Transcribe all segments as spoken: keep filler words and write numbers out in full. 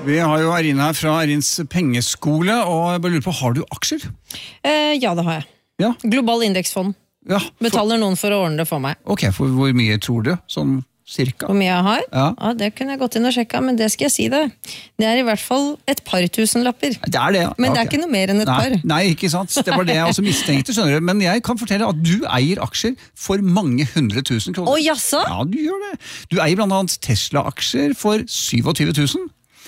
Vi har jo Erin her fra Erins pengeskole, og jeg bare lurer på, har du aksjer? Eh, ja, det har jeg. Ja. Global indeksfond. Ja, for... Betaler noen for å ordne det for meg. Ok, for hvor mye tror du? Sånn cirka? Hvor mye jeg har? Ja. Ja, det kunne jeg gått inn og sjekka, men det skal jeg si det. Det er i hvert fall et par tusen lapper. Det er det, ja. Men det er okay. ikke noe mer enn et nei, par. Nei, ikke sant. Det var det jeg også mistenkte, skjønner du. Men jeg kan fortelle at du eier aksjer for mange hundre tusen kroner. Å, jaså? Ja, du gjør det. Du eier blant annet Tesla-aksjer for syttisju tusen.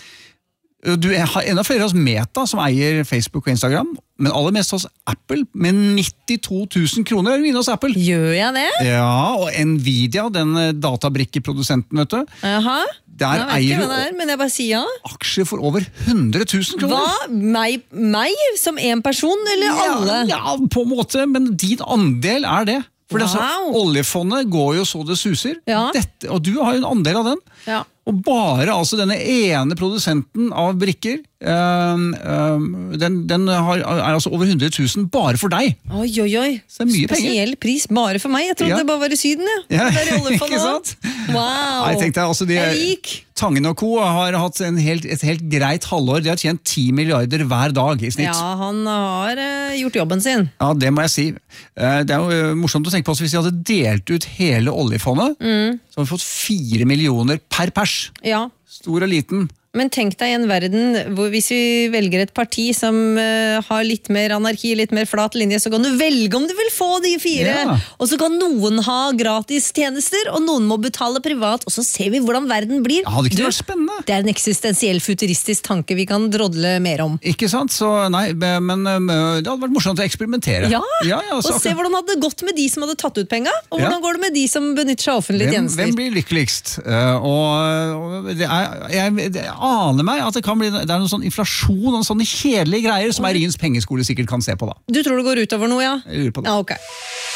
Du har enda flere hos Meta, som eier Facebook og Instagram, men aller mest hos Apple, med nittito tusen kroner er du inne hos Apple. Gjør jeg det? Ja, og Nvidia, den databrikkeprodusenten, vet du. Jaha, der jeg vet eier ikke du hva det er, men jeg bare sier ja. Aksjer for over hundre tusen kroner. Hva? Meg, meg som en person, eller ja, alle? Ja, på en måte, men din andel er det. For wow. altså, oljefondet går jo så det suser, ja. Dette, og du har jo en andel av den. Ja. Og bare altså denne ene produsenten av brikker, um, um, den, den har, er altså over hundre tusen bare for deg. Oi, oi, oi. Så det er mye Spesiell penger. Pris bare for meg. Jeg trodde ja. det bare var i syden, ja. Ja, det er i oljefondet. Ikke sant? Wow. Jeg tenkte, altså, de, jeg gikk. Tangen og Co. har hatt en helt, et helt greit halvår. De har tjent ti milliarder hver dag i snitt. Ja, han har uh, gjort jobben sin. Ja, det må jeg si. Uh, det er jo uh, morsomt å tenke på, hvis de hadde delt ut hele oljefondet, mm. så har vi fått fire millioner per pers. Ja. Stor og liten. Men tenk deg i en verden hvor hvis vi velger et parti som uh, har litt mer anarki, litt mer flat linje, så kan du velge om du vil få de fire. Ja. Og så kan noen ha gratis tjenester, og noen må betale privat, og så ser vi hvordan verden blir. Ja, det kunne vært spennende. Det er en eksistensiell futuristisk tanke vi kan drodle mer om. Ikke sant? Så nei, men uh, det hadde vært morsomt å eksperimentere. Ja, ja, ja så, og se hvordan hadde det gått med de som hadde tatt ut penga, og hvordan ja. går det med de som benytter seg av offentlige hvem, tjenester. Hvem blir lykkeligst? Uh, og, og det er, jeg, det aner meg at det kan bli det er noen sånn inflasjon, noen sånne kjedelige greier som Erins pengeskole sikkert kan se på da. Du tror det går utover noe, ja? Jeg lurer på det. Ja, ok.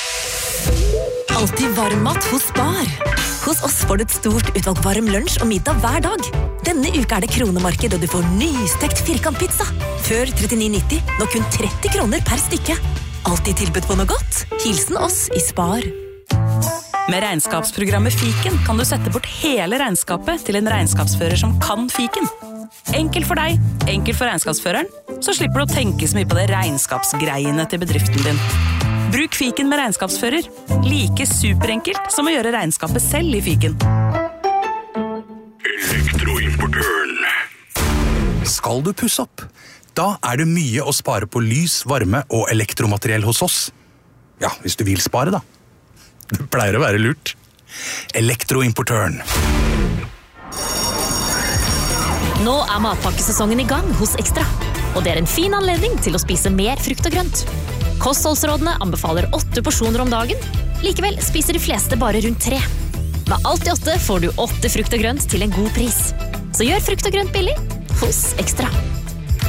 Alltid varmmat hos Spar. Hos oss får du et stort utvalg varm lunsj og middag hver dag. Denne uka er det kronemarked, og du får nystekt firkantpizza. Før trettini nitti, nå kun tretti kroner per stykke. Alltid tilbudt på noe godt. Hilsen oss i Spar. Med regnskapsprogrammet Fiken kan du sette bort hele regnskapet til en regnskapsfører som kan Fiken. Enkelt for deg, enkelt for regnskapsføreren, så slipper du å tenke så mye på det regnskapsgreiene til bedriften din. Bruk Fiken med regnskapsfører. Like superenkelt som å gjøre regnskapet selv i Fiken. Elektroimportøren. Skal du pusse opp? Da er det mye å spare på lys, varme og elektromateriell hos oss. Ja, hvis du vil spare da. Det pleier å være lurt. Elektroimportøren. Nå er matpakkesesongen i gang hos Ekstra, og det er en fin anledning til å spise mer frukt og grønt. Kostholdsrådene anbefaler åtte porsjoner om dagen, likevel spiser de fleste bare rundt tre. Med alt i åtte får du åtte frukt og grønt til en god pris. Så gjør frukt og grønt billig hos Ekstra.